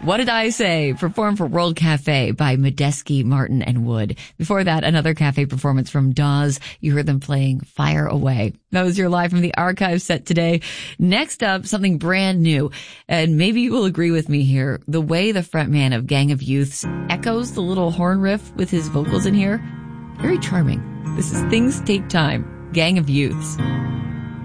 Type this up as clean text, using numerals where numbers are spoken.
What Did I Say? Performed for World Cafe by Medeski, Martin, and Wood. Before that, another cafe performance from Dawes. You heard them playing Fire Away. That was your Live from the Archive set today. Next up, something brand new. And maybe you will agree with me here. The way the frontman of Gang of Youths echoes the little horn riff with his vocals in here, very charming. This is Things Take Time, Gang of Youths.